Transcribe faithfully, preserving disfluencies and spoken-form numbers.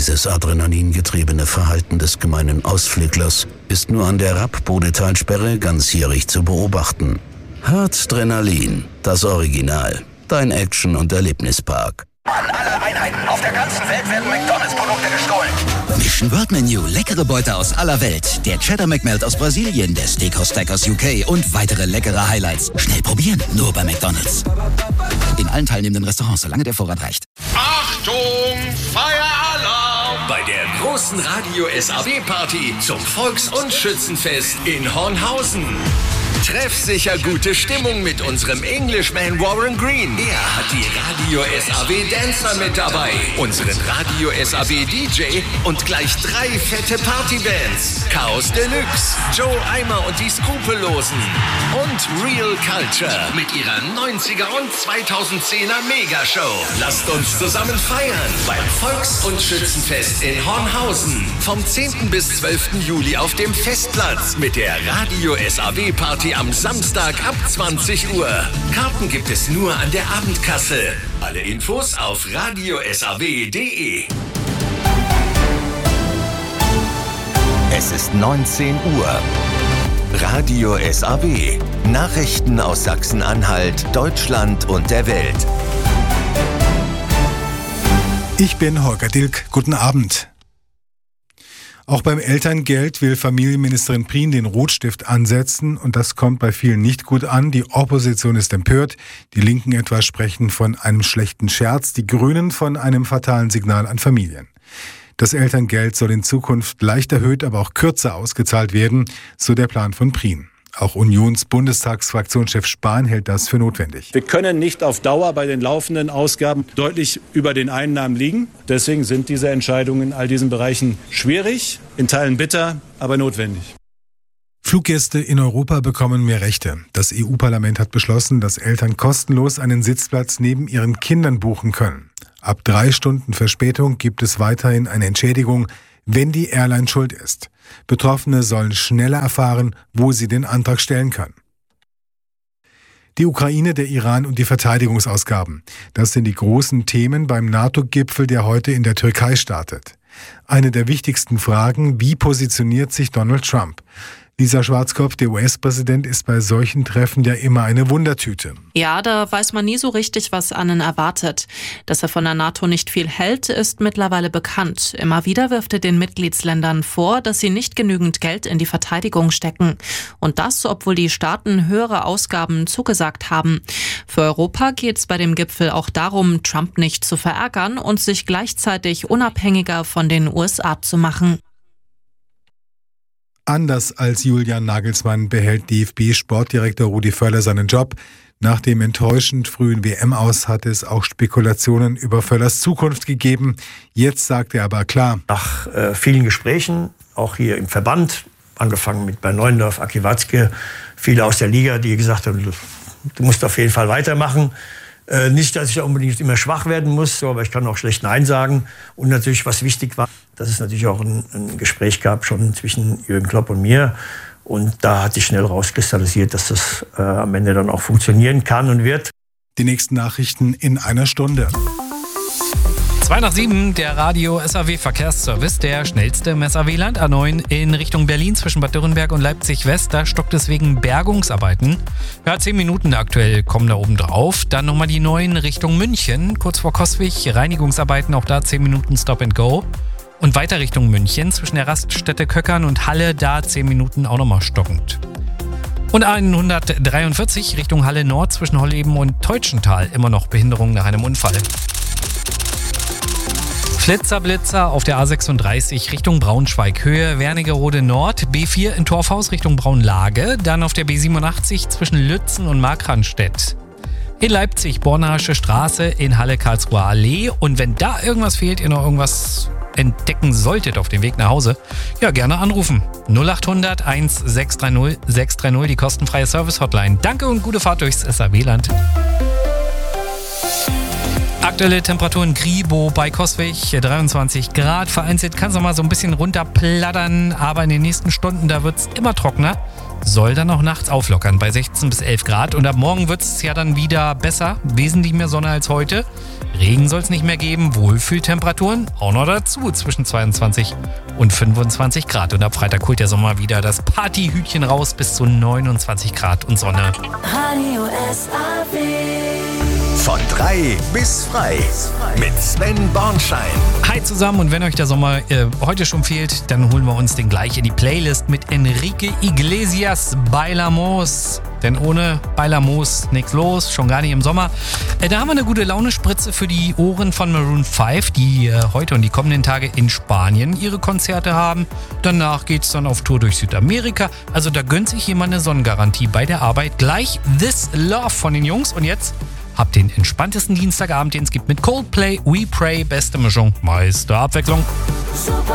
Dieses adrenalingetriebene Verhalten des gemeinen Ausflüglers ist nur an der Rapp-Bodetalsperre ganzjährig zu beobachten. Harzdrenalin, das Original. Dein Action- und Erlebnispark. An alle Einheiten auf der ganzen Welt werden McDonalds-Produkte gestohlen. Mission World Menu, leckere Beute aus aller Welt. Der Cheddar McMelt aus Brasilien, der Steakhouse Stack aus U K und weitere leckere Highlights. Schnell probieren, nur bei McDonalds. In allen teilnehmenden Restaurants, solange der Vorrat reicht. Achtung, Feueralarm! Bei der großen Radio S A W-Party zum Volks- und Schützenfest in Hornhausen. Treffsicher gute Stimmung mit unserem Englishman Warren Green. Er hat die Radio S A W Dancer mit dabei, unseren Radio S A W D J und gleich drei fette Partybands. Chaos Deluxe, Joe Eimer und die Skrupellosen und Real Culture mit ihrer neunziger und zweitausendzehner Megashow. Lasst uns zusammen feiern beim Volks- und Schützenfest in Hornhausen. Vom zehnten bis zwölften Juli auf dem Festplatz mit der Radio S A W Party am Samstag ab zwanzig Uhr. Karten gibt es nur an der Abendkasse. Alle Infos auf radio s a w punkt d e. Es ist neunzehn Uhr. Radio S A W. Nachrichten aus Sachsen-Anhalt, Deutschland und der Welt. Ich bin Holger Dilk. Guten Abend. Auch beim Elterngeld will Familienministerin Prien den Rotstift ansetzen und das kommt bei vielen nicht gut an. Die Opposition ist empört, die Linken etwa sprechen von einem schlechten Scherz, die Grünen von einem fatalen Signal an Familien. Das Elterngeld soll in Zukunft leicht erhöht, aber auch kürzer ausgezahlt werden, so der Plan von Prien. Auch Unions-Bundestagsfraktionschef Spahn hält das für notwendig. Wir können nicht auf Dauer bei den laufenden Ausgaben deutlich über den Einnahmen liegen. Deswegen sind diese Entscheidungen in all diesen Bereichen schwierig, in Teilen bitter, aber notwendig. Fluggäste in Europa bekommen mehr Rechte. Das E U-Parlament hat beschlossen, dass Eltern kostenlos einen Sitzplatz neben ihren Kindern buchen können. Ab drei Stunden Verspätung gibt es weiterhin eine Entschädigung, wenn die Airline schuld ist. Betroffene sollen schneller erfahren, wo sie den Antrag stellen können. Die Ukraine, der Iran und die Verteidigungsausgaben. Das sind die großen Themen beim NATO-Gipfel, der heute in der Türkei startet. Eine der wichtigsten Fragen, wie positioniert sich Donald Trump? Lisa Schwarzkopf, der U S-Präsident, ist bei solchen Treffen ja immer eine Wundertüte. Ja, da weiß man nie so richtig, was einen erwartet. Dass er von der NATO nicht viel hält, ist mittlerweile bekannt. Immer wieder wirft er den Mitgliedsländern vor, dass sie nicht genügend Geld in die Verteidigung stecken. Und das, obwohl die Staaten höhere Ausgaben zugesagt haben. Für Europa geht es bei dem Gipfel auch darum, Trump nicht zu verärgern und sich gleichzeitig unabhängiger von den U S A zu machen. Anders als Julian Nagelsmann behält D F B-Sportdirektor Rudi Völler seinen Job. Nach dem enttäuschend frühen W M-Aus hat es auch Spekulationen über Völlers Zukunft gegeben. Jetzt sagt er aber klar. Nach äh, vielen Gesprächen, auch hier im Verband, angefangen mit bei Neuendorf, Aki Watzke, viele aus der Liga, die gesagt haben, du, du musst auf jeden Fall weitermachen. Äh, nicht, dass ich da unbedingt immer schwach werden muss, so, aber ich kann auch schlecht Nein sagen. Und natürlich, was wichtig war, dass es natürlich auch ein, ein Gespräch gab schon zwischen Jürgen Klopp und mir. Und da hat sich schnell rauskristallisiert, dass das äh, am Ende dann auch funktionieren kann und wird. Die nächsten Nachrichten in einer Stunde. zwei nach sieben, der Radio S A W Verkehrsservice, der schnellste im S A W-Land. A neun in Richtung Berlin zwischen Bad Dürrenberg und Leipzig-West. Da stockt es wegen Bergungsarbeiten. Ja, zehn Minuten aktuell kommen da oben drauf. Dann nochmal die neun Richtung München, kurz vor Coswig. Reinigungsarbeiten, auch da zehn Minuten Stop and Go. Und weiter Richtung München zwischen der Raststätte Köckern und Halle, da zehn Minuten auch nochmal stockend. Und A hundertdreiundvierzig Richtung Halle Nord zwischen Holleben und Teutschental, immer noch Behinderung nach einem Unfall. Flitzer-Blitzer auf der A sechsunddreißig Richtung Braunschweig, Höhe Wernigerode Nord, B vier in Torfhaus Richtung Braunlage, dann auf der B siebenundachtzig zwischen Lützen und Markranstädt. In Leipzig Bornhasche Straße, in Halle Karlsruher Allee. Und wenn da irgendwas fehlt, ihr noch irgendwas entdecken solltet auf dem Weg nach Hause, ja, gerne anrufen. null achthundert eins sechs drei null sechs drei null, die kostenfreie Service-Hotline. Danke und gute Fahrt durchs S A W-Land. Aktuelle Temperaturen Gribo bei Coswig, dreiundzwanzig Grad. Vereinzelt kann es noch mal so ein bisschen runterplattern, aber in den nächsten Stunden, da wird es immer trockener. soll dann auch nachts auflockern bei sechzehn bis elf Grad. Und ab morgen wird es ja dann wieder besser, wesentlich mehr Sonne als heute. Regen soll es nicht mehr geben, Wohlfühltemperaturen auch noch dazu zwischen zweiundzwanzig und fünfundzwanzig Grad. Und ab Freitag holt der Sommer wieder das Partyhütchen raus bis zu neunundzwanzig Grad und Sonne. Radio S A W. Von drei bis frei mit Sven Bornschein. Hi zusammen, und wenn euch der Sommer äh, heute schon fehlt, dann holen wir uns den gleich in die Playlist mit Enrique Iglesias Bailamos. Denn ohne Bailamos nichts los, schon gar nicht im Sommer. Äh, da haben wir eine gute Laune-Spritze für die Ohren von Maroon fünf, die äh, heute und die kommenden Tage in Spanien ihre Konzerte haben. Danach geht's dann auf Tour durch Südamerika. Also da gönnt sich jemand eine Sonnengarantie bei der Arbeit. Gleich This Love von den Jungs. Und jetzt habt den entspanntesten Dienstagabend, den es gibt, mit Coldplay, We Pray, beste Mischung, meiste Abwechslung.